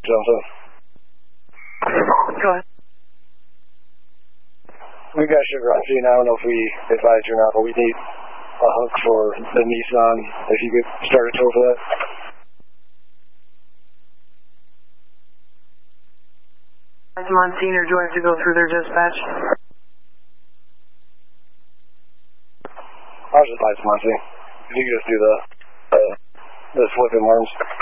something. Go ahead. We got sugar on scene. I don't know if we advised you or not, but we need a hook for the Nissan. If you could start a tow for that. I'm on scene, or do I have to go through their dispatch? I'll just buy some on scene. If you could just do the flipping worms.